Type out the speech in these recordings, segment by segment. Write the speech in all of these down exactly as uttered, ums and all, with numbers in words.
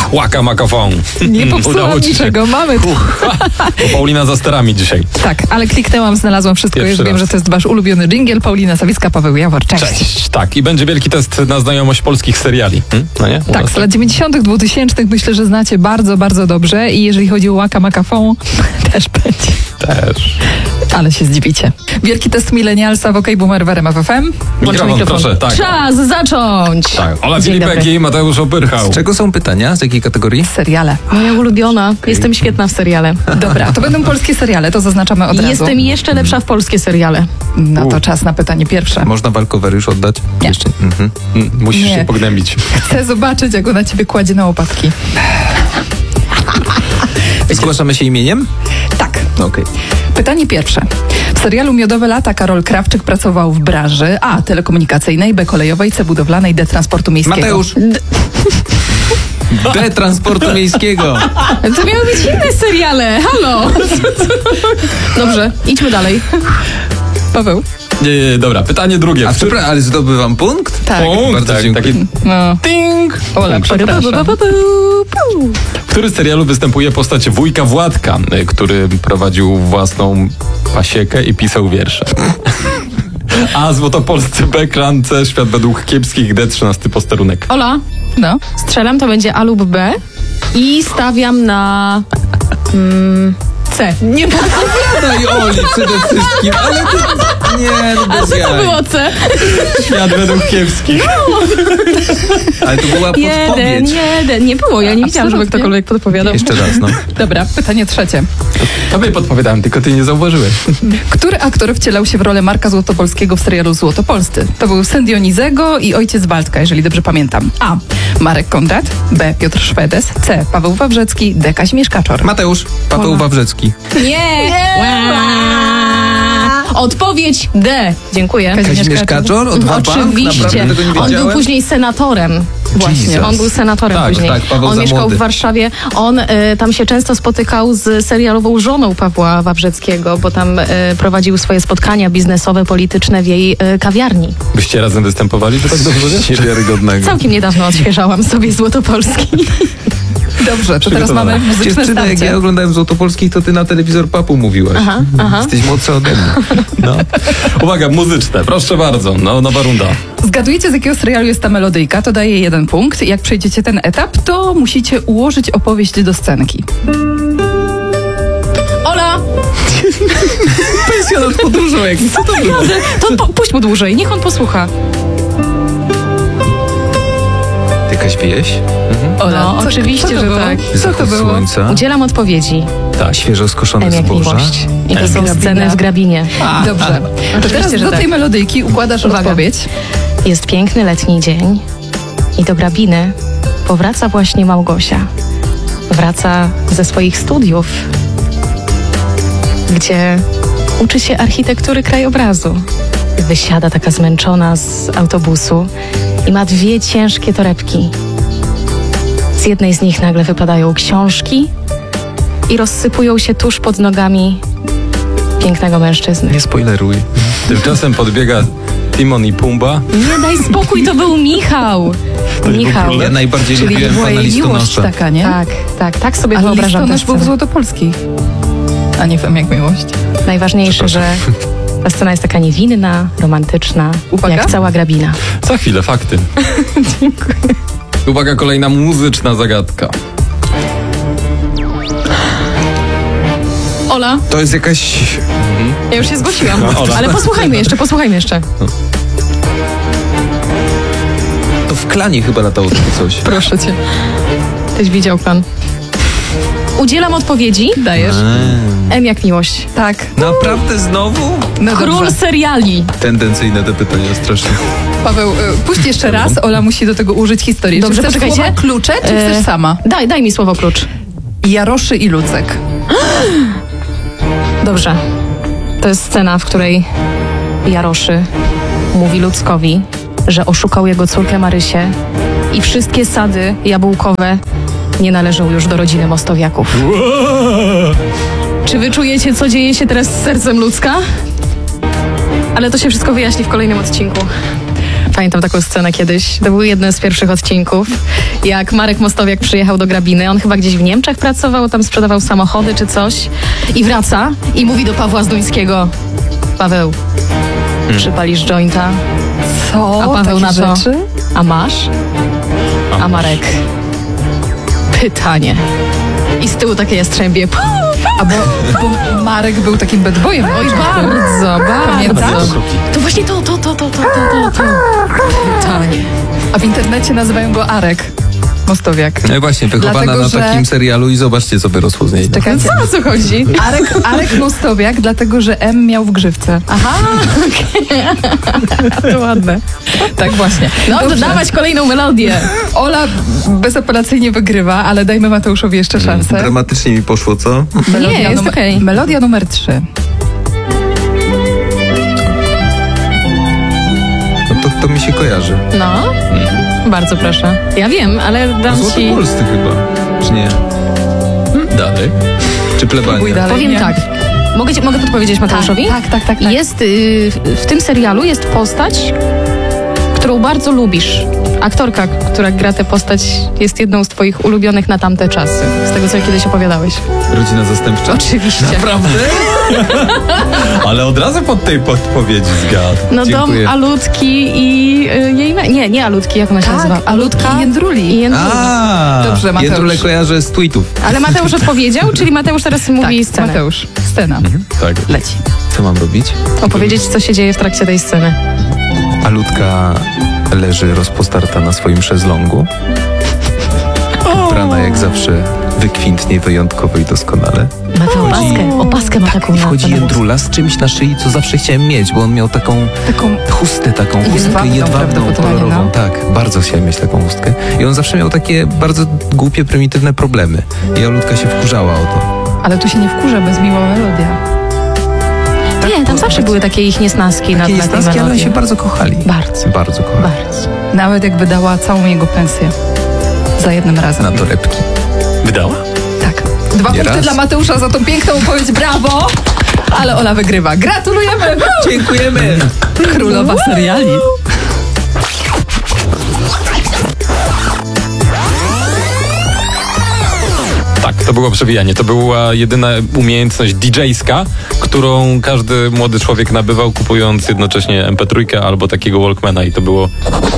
Łaka makafon. Nie popsułam niczego, mamy to. Paulina za sterami dzisiaj. Tak, ale kliknęłam, znalazłam wszystko. Pierwszy Już wiem, raz. że to jest wasz ulubiony dżingiel. Paulina Sawicka, Paweł Jawor. Cześć. Cześć. Tak, i będzie wielki test na znajomość polskich seriali. Hmm? No nie? U Tak, nas z lat dziewięćdziesiątych, dwutysięcznych myślę, że znacie bardzo, bardzo dobrze i jeżeli chodzi o Łaka Makafon, też będzie. Też. Ale się zdziwicie. Wielki test milenialsa w OK Boomer w R M F F M. Włączę Mikrofon, proszę, tak. Czas zacząć! Tak. Ola Dzień Filipek dobry. i Mateusz Opyrchał. Z czego są pytania? Z jakiej kategorii? Seriale. Moja ulubiona. Jestem świetna w seriale. Dobra, to będą polskie seriale, to zaznaczamy od razu. Jestem jeszcze lepsza w polskie seriale. No to czas na pytanie pierwsze. Można walkover już oddać? Nie. Jeszcze? Mhm. Mm, Musisz Nie. się pognębić. Chcę zobaczyć, jak ona ciebie kładzie na łopatki. Zgłaszamy się imieniem? Tak. Okej. Pytanie pierwsze. W serialu Miodowe lata Karol Krawczyk pracował w branży A. telekomunikacyjnej, B. kolejowej, C. budowlanej, D. transportu miejskiego. Mateusz! D. transportu miejskiego. To miały być inne seriale. Halo! Dobrze, idźmy dalej. Paweł. Nie, nie, nie, dobra, pytanie drugie. A przepraszam, ale zdobywam punkt? Tak. Punkt, Bardzo tak, dziękuję. taki No. ting. Ola, Punkt. przepraszam. W którym serialu występuje postać wujka Władka, y, który prowadził własną pasiekę i pisał wiersze? A. Złotopolscy, B. Klance, Świat według kiepskich, D. trzynasty posterunek. Ola, No. strzelam, to będzie A lub B i stawiam na mm, C. Nie, bo Daj Oli przede wszystkim, ale to... Nie, no bez to jaj. było C. Świat według kiepskich. Ale to była Jeden, podpowiedź. jeden. Nie było, ja nie widziałam, żeby Absolutnie. ktokolwiek podpowiadał. Jeszcze raz, no. Dobra, pytanie trzecie. Tobie podpowiadałem, tylko ty nie zauważyłeś. Który aktor wcielał się w rolę Marka Złotopolskiego w serialu Złotopolscy? To był syn Dionizego i ojciec Waldka, jeżeli dobrze pamiętam. A. Marek Kondrat, B. Piotr Szwedes, C. Paweł Wawrzecki, D. Kazimierz Kaczor. Mateusz, Paweł Ola. Wawrzecki. Nie! Odpowiedź D. Dziękuję. Kazimierz Kaczor? Od Wabank? Oczywiście. Naprawdę tego nie On wiedziałem? był później senatorem. Właśnie, Jesus. on był senatorem Tak, później. tak, Paweł on za mieszkał młody. w Warszawie. On y, tam się często spotykał z serialową żoną Pawła Wawrzeckiego, bo tam y, prowadził swoje spotkania biznesowe, polityczne w jej y, kawiarni. Byście razem występowali, to tak dobrze wiesz? Niewiarygodnego. Całkiem niedawno odświeżałam sobie Złotopolski. Dobrze, to teraz Przygotowana. mamy muzyczne Dziewczyna, jak starcie. ja oglądałem Złotopolskich, to ty na telewizor papu mówiłaś. Aha, aha. Jesteś młodsza ode mnie. No. Uwaga, muzyczne, proszę bardzo, no, nowa runda. Zgadujecie, z jakiego serialu jest ta melodyjka, to daje jeden punkt. Jak przejdziecie ten etap, to musicie ułożyć opowieść do scenki. Ola! Pensjonat podróżowy. Co to było? To po, puść mu dłużej, niech on posłucha. Ty jakaś wieś? Ola, No, co- oczywiście, co to że było? tak. Co to Zachód było? słońca. Udzielam odpowiedzi. Tak. Świeżo skoszone M jak zboża. miłość. I to M są jak sceny grabina. w grabinie. Dobrze. To teraz że do tak. tej melodyjki układasz Uwaga. odpowiedź. Jest piękny letni dzień i do grabiny powraca właśnie Małgosia. Wraca ze swoich studiów, gdzie uczy się architektury krajobrazu. Wysiada taka zmęczona z autobusu i ma dwie ciężkie torebki. Z jednej z nich nagle wypadają książki i rozsypują się tuż pod nogami pięknego mężczyzny. Nie spoileruj. Tymczasem podbiega Timon i Pumba. Nie daj spokój, to był Michał. Michał. Ja najbardziej Czyli lubiłem była pana jej miłość listonosza. taka, nie? Tak, tak, tak sobie Ale wyobrażam tę listonosz był w scenę. Złotopolskich, a nie w M jak miłość. Najważniejsze, że ta scena jest taka niewinna, romantyczna, Uwaga. jak cała grabina. Za chwilę, fakty. Uwaga, kolejna muzyczna zagadka. Ola, To jest jakaś... ja już się zgłosiłam, Ola. ale posłuchajmy jeszcze, posłuchajmy jeszcze. To w klanie chyba latało takie coś. Proszę cię. Tyś widział plan. Udzielam odpowiedzi. Dajesz? M jak miłość. Tak. Naprawdę znowu? No Król dobrze. seriali. Tendencyjne te pytania, strasznie. Paweł, y, puść jeszcze raz. Ola musi do tego użyć historii. Dobrze, czy chcesz poczekajcie. słowa klucze, czy E, chcesz sama? Daj, daj mi słowo klucz. Jaroszy i Lucek. Dobrze. To jest scena, w której Jaroszy mówi Luckowi, że oszukał jego córkę Marysię i wszystkie sady jabłkowe nie należą już do rodziny Mostowiaków. Czy wy czujecie, co dzieje się teraz z sercem Lucka? Ale to się wszystko wyjaśni w kolejnym odcinku. Pamiętam taką scenę kiedyś. To był jeden z pierwszych odcinków, jak Marek Mostowiak przyjechał do Grabiny. On chyba gdzieś w Niemczech pracował, tam sprzedawał samochody czy coś. I wraca i mówi do Pawła Zduńskiego: Paweł, przypalisz jointa? Co? A Paweł Takie na to: rzeczy? a masz? A Marek: pytanie. I z tyłu takie jastrzębie. A bo, bo Marek był takim bad boyem. Oj, chociażby. bardzo, Pamiętasz? bardzo. To właśnie to, to, to, to, to, to, to. Pytanie. A w internecie nazywają go Arek Mostowiak. No i właśnie, wychowana Dlatego, na że- takim serialu i zobaczcie, co wyrosło z niej. Czekajcie. Co, o co chodzi? Arek, Arek Mostowiak, dlatego że M miał w grzywce. Aha, okej. To ładne. Tak właśnie. No, to Dobrze. dawać kolejną melodię. Ola bezapelacyjnie wygrywa, ale dajmy Mateuszowi jeszcze szansę. Dramatycznie mi poszło, co? Nie, jest numer, okej. Melodia numer trzy. No to, to mi się kojarzy. No, bardzo proszę. Ja wiem, ale dam ci... Złotopolscy chyba, czy nie? Dalej. Czy Próbuj plebania? dalej. Powiem nie? tak. Mogę, ci- mogę podpowiedzieć Mateuszowi? Tak, tak, tak. tak. Jest, y, w tym serialu jest postać, którą bardzo lubisz. Aktorka, która gra tę postać, jest jedną z twoich ulubionych na tamte czasy. Z tego, co kiedyś opowiadałeś. Rodzina zastępcza? Oczywiście. Naprawdę? Ale od razu pod tej podpowiedzi zgadł. No dom Dziękuję. Alutki i y, jej... Me- nie, nie Alutki, jak ona się Tak, nazywa? Alutki i Jędruli. i Jędruli. A, Dobrze, Mateusz. Jędrule kojarzę z tweetów. Ale Mateusz odpowiedział, czyli Mateusz teraz mówi Tak, scenę. Mateusz, scena. Tak. Leci. Co mam robić? Opowiedzieć, co się dzieje w trakcie tej sceny. Alutka leży rozpostarta na swoim szezlongu. Ubrana jak zawsze wykwintnie, wyjątkowo i doskonale. Ma tę opaskę. Opaskę ma taką I na wchodzi na- Jędrula z czymś na szyi, co zawsze chciałem mieć, bo on miał taką Taką chustę, taką chustkę Jedwabną jedwabną, prawdopodobnie, kolorową. no. Tak, bardzo chciałem mieć taką chustkę. I on zawsze miał takie bardzo głupie, prymitywne problemy. I Alutka się wkurzała o to. Ale tu się nie wkurza, bez miła melodia. Nie, tam zawsze były takie ich niesnaski na Takie tle tej niesnaski, ale melodii. się bardzo kochali. Bardzo, Bardzo kochali. bardzo. Nawet jak wydała całą jego pensję. Za jednym razem. Na torebki. Wydała? Tak. Dwa Nie punkty raz. dla Mateusza za tą piękną odpowiedź. Brawo! Ale Ola wygrywa. Gratulujemy! Dziękujemy! Królowa seriali. Tak, to było przewijanie. To była jedyna umiejętność didżejska, którą każdy młody człowiek nabywał, kupując jednocześnie em pe trzy albo takiego Walkmana i to było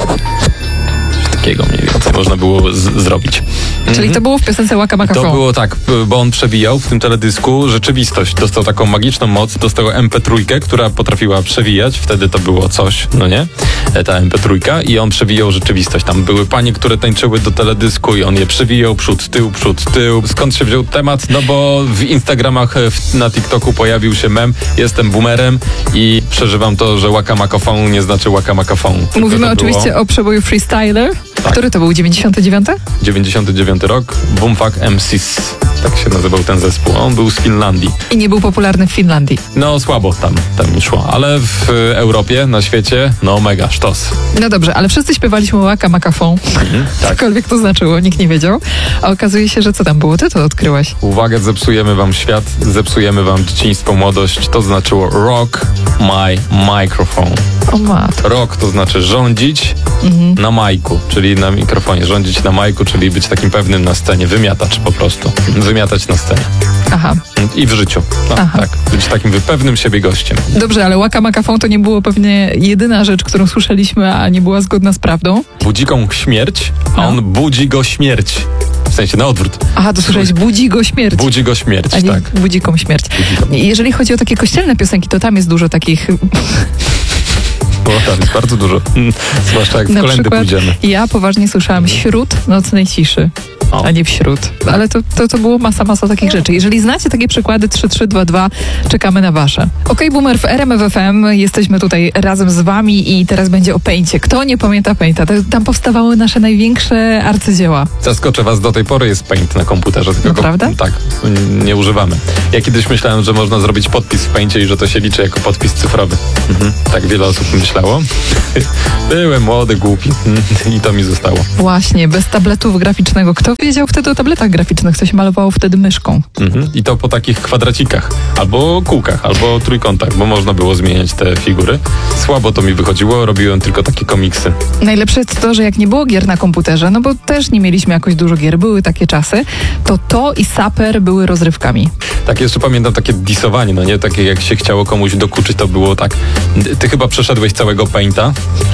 coś takiego mniej więcej można było z- zrobić. Czyli to było w piosence Waka Maka To Flow. było tak, p- bo on przewijał w tym teledysku rzeczywistość. Dostał taką magiczną moc, dostał em pe trzy, która potrafiła przewijać. Wtedy to było coś, no nie? E, Ta em pe trzy i on przewijał rzeczywistość. Tam były panie, które tańczyły do teledysku i on je przewijał przód, tył, przód, tył. Skąd się wziął temat? No bo w Instagramach, e, w, na TikToku pojawił się mem Jestem boomerem i przeżywam to, że Waka Maka Phone nie znaczy Waka Maka Phone. Tylko Mówimy to oczywiście było o przeboju Freestyler. Tak. Który to był? dziewięćdziesiąty dziewiąty? dziewięćdziesiąty dziewiąty rok, Boomfuck em sis. Tak się nazywał ten zespół. On był z Finlandii. I nie był popularny w Finlandii. No słabo tam, tam mi szło, ale w e, Europie, na świecie, no mega, sztos. No dobrze, ale wszyscy śpiewaliśmy Waka Maka Phone. tak. Cokolwiek to znaczyło, nikt nie wiedział. A okazuje się, że co tam było? Ty to odkryłaś. Uwaga, zepsujemy wam świat, zepsujemy wam dzieciństwo, młodość. To znaczyło rock my microphone. O matko. Rock to znaczy rządzić na majku, czyli na mikrofonie. Rządzić na majku, czyli być takim pewnym na scenie. Wymiatacz po prostu. Wymiatać na scenie. Aha. I w życiu. No, Aha. tak. Być takim pewnym siebie gościem. Dobrze, ale Waka Maka Phone to nie było pewnie jedyna rzecz, którą słyszeliśmy, a nie była zgodna z prawdą. Budzi go śmierć, a No. on budzi go śmierć. W sensie na odwrót. Aha, to słyszałeś budzi go śmierć. Budzi go śmierć, a nie tak. budzikom śmierć. Jeżeli chodzi o takie kościelne piosenki, to tam jest dużo takich. Bo tam jest bardzo dużo. Zwłaszcza jak w Na kolędy przykład pójdziemy. ja poważnie słyszałam śród nocnej ciszy, O. a nie wśród. Ale to, to, to było masa, masa takich rzeczy. Jeżeli znacie takie przykłady, trzy trzy dwa dwa, czekamy na wasze. Okej, Boomer w R M F F M. Jesteśmy tutaj razem z wami i teraz będzie o Paincie. Kto nie pamięta Painta? To, tam powstawały nasze największe arcydzieła. Zaskoczę was, do tej pory jest Paint na komputerze. Tylko Naprawdę? Go, tak, nie używamy. Ja kiedyś myślałem, że można zrobić podpis w Paincie i że to się liczy jako podpis cyfrowy. Mhm. Tak wiele osób myślało. myślało. Byłem młody, głupi i to mi zostało. Właśnie, bez tabletów graficznego. Kto wiedział wtedy o tabletach graficznych? Co się malowało wtedy myszką? Mhm. I to po takich kwadracikach, albo kółkach, albo trójkątach, bo można było zmieniać te figury. Słabo to mi wychodziło, robiłem tylko takie komiksy. Najlepsze jest to, że jak nie było gier na komputerze, no bo też nie mieliśmy jakoś dużo gier, były takie czasy, to to i Saper były rozrywkami. Tak, jeszcze pamiętam takie disowanie, no nie? Takie jak się chciało komuś dokuczyć, to było tak. Ty chyba przeszedłeś całego Painta.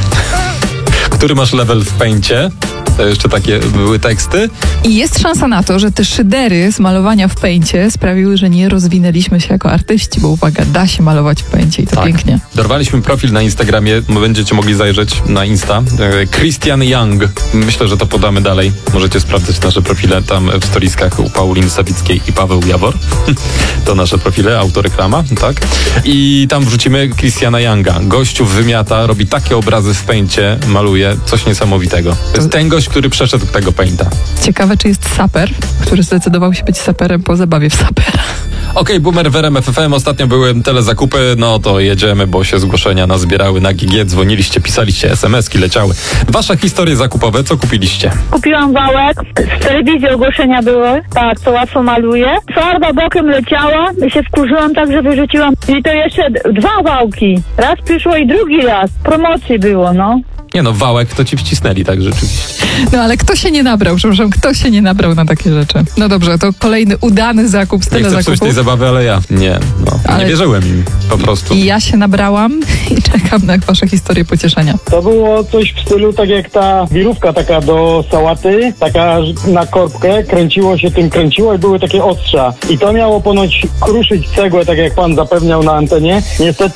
Który masz level w Paincie? To jeszcze takie były teksty. I jest szansa na to, że te szydery z malowania w Paincie sprawiły, że nie rozwinęliśmy się jako artyści, bo uwaga, da się malować w Paincie i to Tak. pięknie. Dorwaliśmy profil na Instagramie, będziecie mogli zajrzeć na Insta. E, Christian Young. Myślę, że to podamy dalej. Możecie sprawdzać nasze profile tam w storiskach u Pauliny Sawickiej i Paweł Jawor. To nasze profile, autoreklama, tak? I tam wrzucimy Christiana Younga. Gościu wymiata, robi takie obrazy w Paincie, maluje coś niesamowitego. To jest ten gość, który przeszedł tego Painta. Ciekawe, czy jest Saper, który zdecydował się być saperem po zabawie w Sapera. Okej, Boomer w R M F F M. Ostatnio były telezakupy, no to jedziemy, bo się zgłoszenia nazbierały na G G, dzwoniliście, pisaliście, es em eski leciały. Wasze historie zakupowe, co kupiliście? Kupiłam wałek, z telewizji ogłoszenia były, tak, to łatwo maluje. Farba bokiem leciała, i się wkurzyłam tak, że wyrzuciłam. I to jeszcze dwa wałki. Raz przyszło i drugi raz. Promocji było, no. Nie no, wałek to ci wcisnęli, tak rzeczywiście. No ale kto się nie nabrał, przepraszam, kto się nie nabrał na takie rzeczy? No dobrze, to kolejny udany zakup z Nie chcę psuć tej telezakupów. zabawy, ale ja nie, no, Ale- nie wierzyłem im, po prostu. I ja się nabrałam i czekam na wasze historie pocieszenia. To było coś w stylu tak jak ta wirówka taka do sałaty, taka na korbkę, kręciło się tym, kręciło i były takie ostrza. I to miało ponoć kruszyć cegłę, tak jak pan zapewniał na antenie. Niestety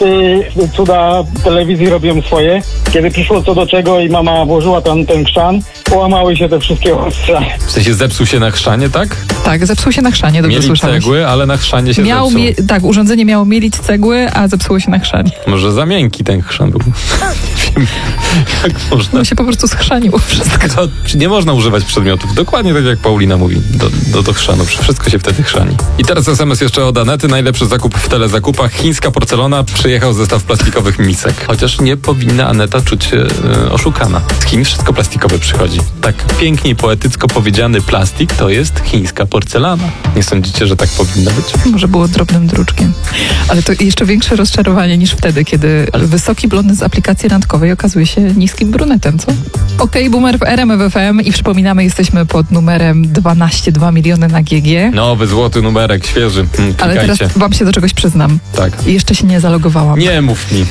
cuda telewizji robią swoje. Kiedy przyszło co do czego i mama włożyła tam ten chrzan, połamały się te wszystkie ostrza. W sensie zepsuł się na chrzanie, tak? Tak, zepsuł się na chrzanie, dobrze Mieli słyszałeś. cegły, ale na chrzanie się Miał zepsuł. mie- tak, urządzenie miało mielić cegły, a zepsuło się na chrzanie. Może za miękki ten chrzan był. Nie wiem, jak można... No się po prostu schrzaniło wszystko. To nie można używać przedmiotów. Dokładnie tak jak Paulina mówi. Do, do, do chrzanu. Wszystko się wtedy chrzani. I teraz es em es jeszcze od Anety. Najlepszy zakup w telezakupach. Chińska porcelana. Przyjechał zestaw plastikowych misek. Chociaż nie powinna Aneta czuć się e, oszukana. Z Chin wszystko plastikowe przychodzi. Tak pięknie i poetycko powiedziany plastik to jest chińska porcelana. Nie sądzicie, że tak powinno być? Może było drobnym druczkiem. Ale to jeszcze większe rozczarowanie niż wtedy, kiedy wysoki blondyn z aplikacji randkowej okazuje się niskim brunetem, co? Okej, Boomer w R M F F M i przypominamy, jesteśmy pod numerem dwanaście dwa miliony na G G. Nowy złoty numerek, świeży. Mm, Ale teraz klikajcie. wam się do czegoś przyznam. Tak. I jeszcze się nie zalogowałam. Nie mów mi.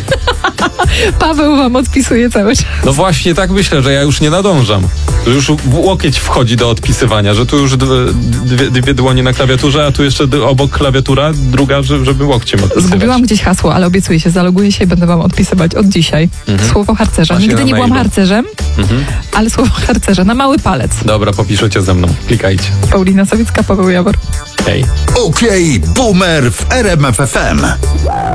Paweł wam odpisuje cały czas. No właśnie tak myślę, że ja już nie nadążam. Że już w łokieć wchodzi do odpisywania, że tu już dwie, dwie, dwie dłonie na klawiaturze, a tu jeszcze d- obok klawiatura druga, że- żeby łokciem odpisywać. Zgubiłam gdzieś hasło, ale obiecuję się, zaloguję się i będę wam odpisywać od dzisiaj. Mhm. Słowo harcerza. Macie Nigdy na nie byłam mailu. harcerzem, Mhm. ale słowo harcerza na mały palec. Dobra, popiszecie ze mną. Klikajcie. Paulina Sawicka, Paweł Jawor. Hej. Okej, Boomer w R M F F M.